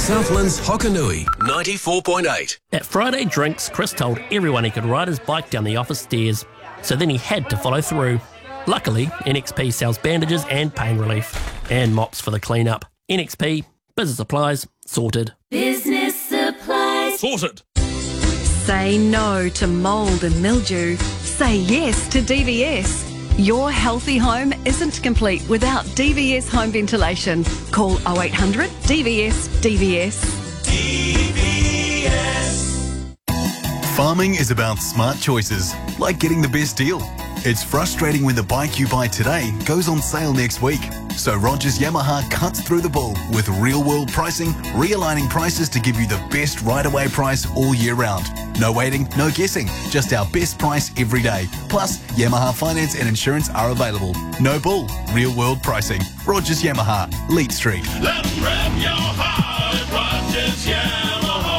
Southland's Hokanui, 94.8. At Friday Drinks, Chris told everyone he could ride his bike down the office stairs, so then he had to follow through. Luckily, NXP sells bandages and pain relief, and mops for the clean-up. NXP, business supplies, sorted. Business supplies. Sorted. Say no to mould and mildew. Say yes to DVS. Your healthy home isn't complete without DVS home ventilation. Call 0800 DVS DVS. Farming is about smart choices, like getting the best deal. It's frustrating when the bike you buy today goes on sale next week. So Rogers Yamaha cuts through the bull with real-world pricing, realigning prices to give you the best right-away price all year round. No waiting, no guessing, just our best price every day. Plus, Yamaha finance and insurance are available. No bull, real-world pricing. Rogers Yamaha, Leet Street. Let 'em rev your heart at Rogers Yamaha.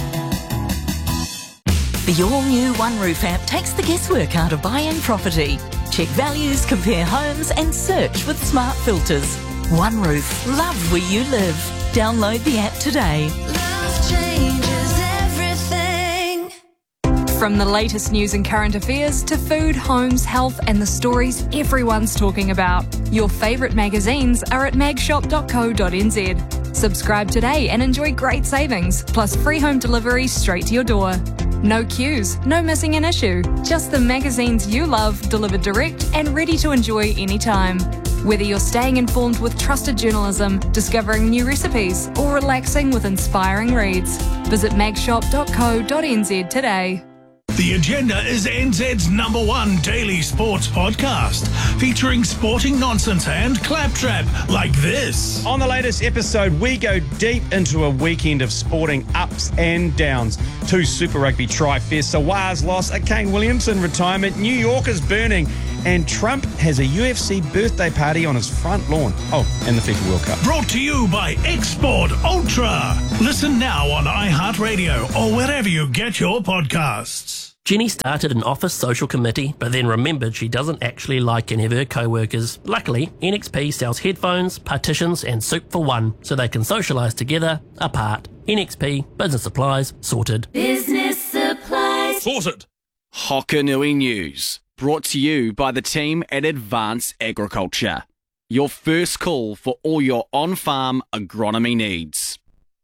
The all-new One Roof app takes the guesswork out of buying property. Check values, compare homes and search with smart filters. One Roof, love where you live. Download the app today. Love changes everything. From the latest news and current affairs to food, homes, health and the stories everyone's talking about. Your favourite magazines are at magshop.co.nz. Subscribe today and enjoy great savings, plus free home delivery straight to your door. No queues, no missing an issue. Just the magazines you love delivered direct and ready to enjoy anytime. Whether you're staying informed with trusted journalism, discovering new recipes, or relaxing with inspiring reads, visit magshop.co.nz today. The Agenda is NZ's #1 daily sports podcast, featuring sporting nonsense and claptrap like this. On the latest episode, we go deep into a weekend of sporting ups and downs. 2 Super Rugby tri-fests, a Waz loss, a Kane Williamson retirement, New Yorkers burning, and Trump has a UFC birthday party on his front lawn. Oh, and the FIFA World Cup. Brought to you by Export Ultra. Listen now on iHeartRadio or wherever you get your podcasts. Jenny started an office social committee, but then remembered she doesn't actually like any of her co-workers. Luckily, NXP sells headphones, partitions and soup for one, so they can socialise together, apart. NXP, business supplies, sorted. Business supplies. Sorted. Hokanui News, brought to you by the team at Advanced Agriculture. Your first call for all your on-farm agronomy needs.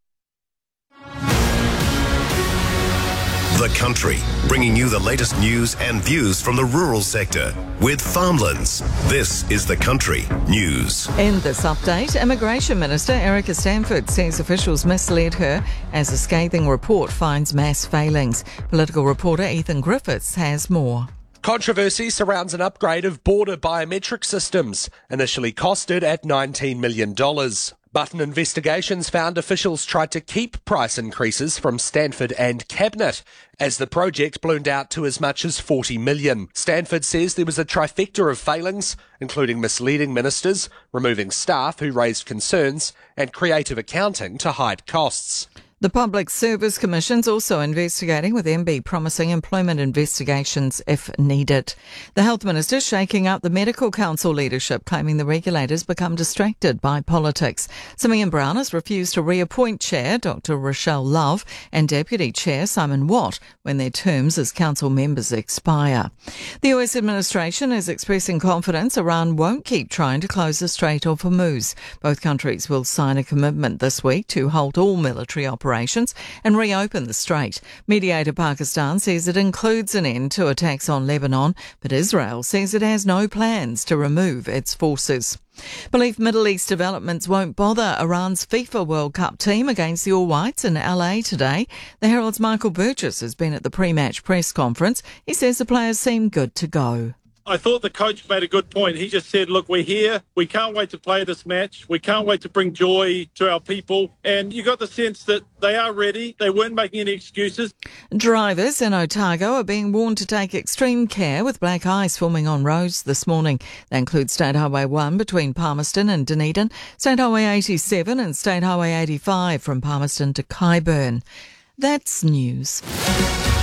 The Country, bringing you the latest news and views from the rural sector with Farmlands. This is The Country News. In this update, Immigration Minister Erica Stanford says officials misled her as a scathing report finds mass failings. Political reporter Ethan Griffiths has more. Controversy surrounds an upgrade of border biometric systems, initially costed at $19 million. Button investigations found officials tried to keep price increases from Stanford and Cabinet, as the project ballooned out to as much as $40 million. Stanford says there was a trifecta of failings, including misleading ministers, removing staff who raised concerns, and creative accounting to hide costs. The Public Service Commission's also investigating, with MB promising employment investigations if needed. The Health Minister shaking up the Medical Council leadership, claiming the regulators become distracted by politics. Simeon Brown has refused to reappoint Chair Dr Rochelle Love and Deputy Chair Simon Watt when their terms as council members expire. The US administration is expressing confidence Iran won't keep trying to close the Strait of Hormuz. Both countries will sign a commitment this week to halt all military operations and reopen the strait. Mediator Pakistan says it includes an end to attacks on Lebanon, but Israel says it has no plans to remove its forces. Belief Middle East developments won't bother Iran's FIFA World Cup team against the All Whites in LA today. The Herald's Michael Burgess has been at the pre-match press conference. He says the players seem good to go. I thought the coach made a good point. He just said, look, we're here. We can't wait to play this match. We can't wait to bring joy to our people. And you got the sense that they are ready. They weren't making any excuses. Drivers in Otago are being warned to take extreme care with black ice forming on roads this morning. They include State Highway 1 between Palmerston and Dunedin, State Highway 87 and State Highway 85 from Palmerston to Kyburn. That's news.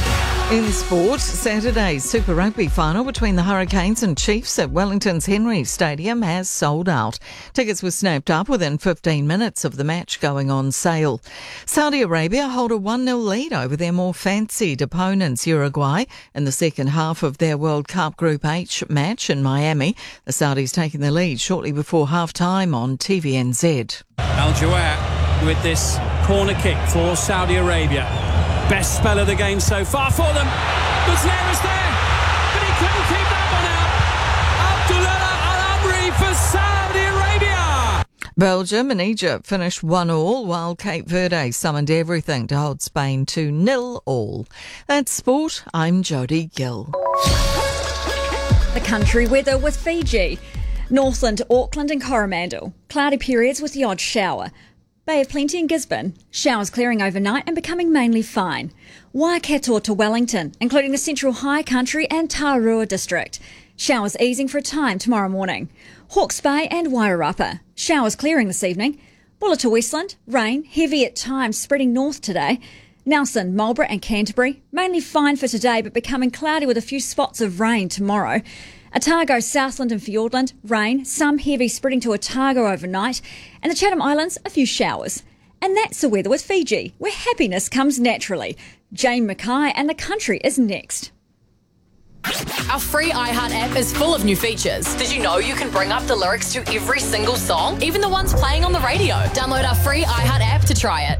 In sport, Saturday's Super Rugby final between the Hurricanes and Chiefs at Wellington's Henry Stadium has sold out. Tickets were snapped up within 15 minutes of the match going on sale. Saudi Arabia hold a 1-0 lead over their more fancied opponents, Uruguay, in the second half of their World Cup Group H match in Miami. The Saudis taking the lead shortly before half-time on TVNZ. Al Jawad with this corner kick for Saudi Arabia. Best spell of the game so far for them. Gutierrez there, but he couldn't keep that one out. Abdullah Al-Amri for Saudi Arabia. Belgium and Egypt finished 1-1, while Cape Verde summoned everything to hold Spain to 0-0. That's sport. I'm Jodie Gill. The country weather with Fiji. Northland, Auckland and Coromandel. Cloudy periods with the odd shower. Bay of Plenty in Gisborne. Showers clearing overnight and becoming mainly fine. Waikato to Wellington, including the Central High Country and Tararua District. Showers easing for a time tomorrow morning. Hawke's Bay and Wairarapa. Showers clearing this evening. Bulla to Westland. Rain, heavy at times, spreading north today. Nelson, Marlborough and Canterbury. Mainly fine for today, but becoming cloudy with a few spots of rain tomorrow. Otago, Southland and Fiordland, rain, some heavy spreading to Otago overnight, and the Chatham Islands, a few showers. And that's the weather with Fiji, where happiness comes naturally. Jane Mackay and the country is next. Our free iHeart app is full of new features. Did you know you can bring up the lyrics to every single song, even the ones playing on the radio? Download our free iHeart app to try it.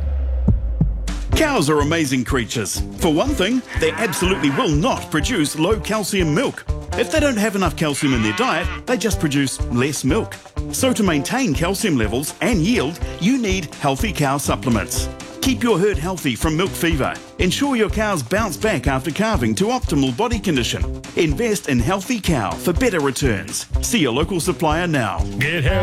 Cows are amazing creatures. For one thing, they absolutely will not produce low calcium milk. If they don't have enough calcium in their diet, they just produce less milk. So to maintain calcium levels and yield, you need Healthy Cow supplements. Keep your herd healthy from milk fever. Ensure your cows bounce back after calving to optimal body condition. Invest in Healthy Cow for better returns. See your local supplier now. Get healthy.